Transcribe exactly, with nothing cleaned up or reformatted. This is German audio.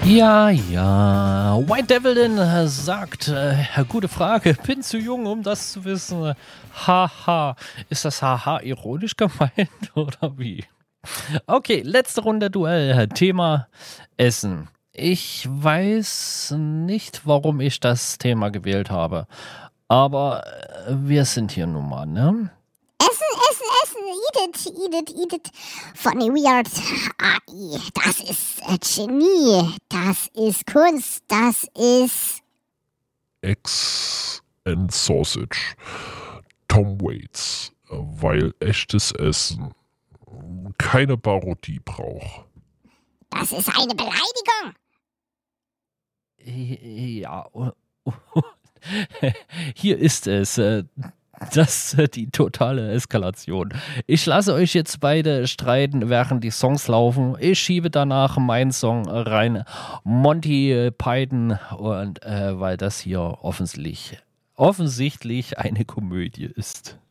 Ja, ja. White Devil äh, sagt, äh, gute Frage, bin zu jung, um das zu wissen. Haha. Ist das Haha ironisch gemeint oder wie? Okay, letzte Runde Duell. Thema Essen. Ich weiß nicht, warum ich das Thema gewählt habe. Aber äh, wir sind hier nun mal, ne? Essen, essen, essen, eat it, eat it, eat it. Funny, weird. A I, das ist äh, Genie, das ist Kunst, das ist... Eggs and Sausage. Tom Waits, weil echtes Essen keine Parodie braucht. Das ist eine Beleidigung. Ja, hier ist es. Das ist die totale Eskalation. Ich lasse euch jetzt beide streiten, während die Songs laufen. Ich schiebe danach meinen Song rein. Monty Python. Und äh, weil das hier offensichtlich, offensichtlich eine Komödie ist.